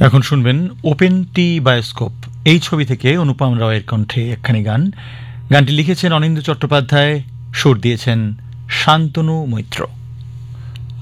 এখন শুনবেন ওপেন টি বায়োস্কোপ এই ছবি থেকে অনুপম রায়ের কণ্ঠে একখানি গান। গানটি লিখেছেন অনিন্দ্য চট্টোপাধ্যায়, সুর দিয়েছেন শান্তনু মৈত্র।